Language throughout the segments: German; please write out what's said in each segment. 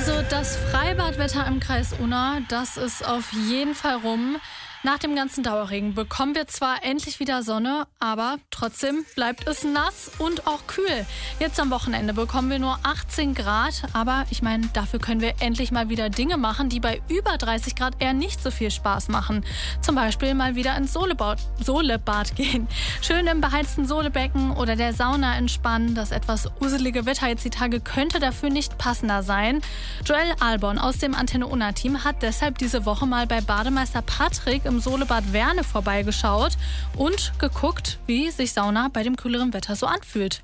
Also das Freibadwetter im Kreis Unna, das ist auf jeden Fall rum. Nach dem ganzen Dauerregen bekommen wir zwar endlich wieder Sonne, aber trotzdem bleibt es nass und auch kühl. Jetzt am Wochenende bekommen wir nur 18 Grad, aber ich meine, dafür können wir endlich mal wieder Dinge machen, die bei über 30 Grad eher nicht so viel Spaß machen. Zum Beispiel mal wieder ins Solebad gehen. Schön im beheizten Solebecken oder der Sauna entspannen. Das etwas uselige Wetter jetzt die Tage könnte dafür nicht passender sein. Joel Alborn aus dem Antenne Unna-Team hat deshalb diese Woche mal bei Bademeister Patrick im Solebad Werne vorbeigeschaut und geguckt, wie sich Sauna bei dem kühleren Wetter so anfühlt.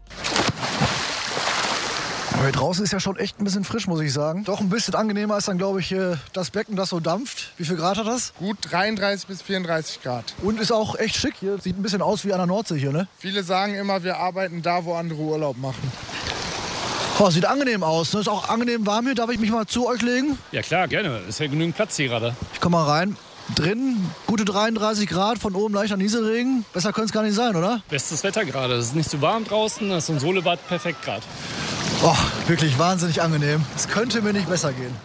Aber hier draußen ist ja schon echt ein bisschen frisch, muss ich sagen. Doch ein bisschen angenehmer ist dann, glaube ich, das Becken, das so dampft. Wie viel Grad hat das? Gut 33 bis 34 Grad. Und ist auch echt schick hier. Sieht ein bisschen aus wie an der Nordsee hier, ne? Viele sagen immer, wir arbeiten da, wo andere Urlaub machen. Oh, sieht angenehm aus. Ne? Ist auch angenehm warm hier. Darf ich mich mal zu euch legen? Ja klar, gerne. Ist ja genügend Platz hier gerade. Ich komme mal rein. Drin gute 33 Grad, von oben leichter Nieselregen. Besser könnte es gar nicht sein, oder? Bestes Wetter gerade. Es ist nicht zu warm draußen. Das ist so ein Solebad perfekt gerade. Oh, wirklich wahnsinnig angenehm. Es könnte mir nicht besser gehen.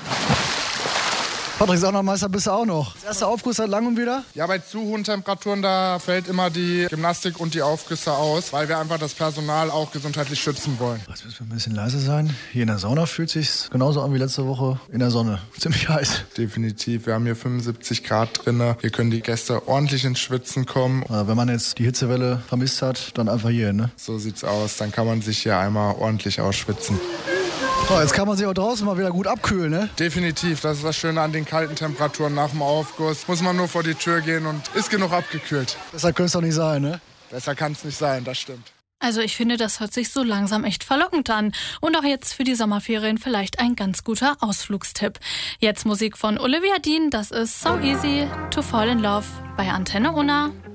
Patrick, Saunameister bist du auch noch. Das erste Aufguss seit langem wieder? Ja, bei zu hohen Temperaturen, da fällt immer die Gymnastik und die Aufgüsse aus, weil wir einfach das Personal auch gesundheitlich schützen wollen. Jetzt müssen wir ein bisschen leise sein. Hier in der Sauna fühlt sich genauso an wie letzte Woche in der Sonne. Ziemlich heiß. Definitiv. Wir haben hier 75 Grad drin. Hier können die Gäste ordentlich ins Schwitzen kommen. Wenn man jetzt die Hitzewelle vermisst hat, dann einfach hier, ne? So sieht's aus. Dann kann man sich hier einmal ordentlich ausschwitzen. Oh, jetzt kann man sich auch draußen mal wieder gut abkühlen, ne? Definitiv. Das ist das Schöne an den kalten Temperaturen nach dem Aufguss. Muss man nur vor die Tür gehen und ist genug abgekühlt. Besser könnte es doch nicht sein, ne? Besser kann es nicht sein, das stimmt. Also ich finde, das hört sich so langsam echt verlockend an. Und auch jetzt für die Sommerferien vielleicht ein ganz guter Ausflugstipp. Jetzt Musik von Olivia Dean, das ist So Easy to Fall in Love bei Antenne Unna.